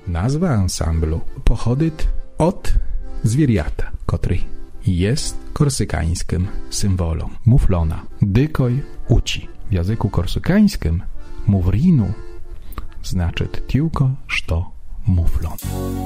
Nazwa ansamblu pochodzi od zwierjata, który jest korsykańskim symbolem. Muflona, dykoj uci. W języku korsykańskim mufrinu znaczy tylko, że muflon.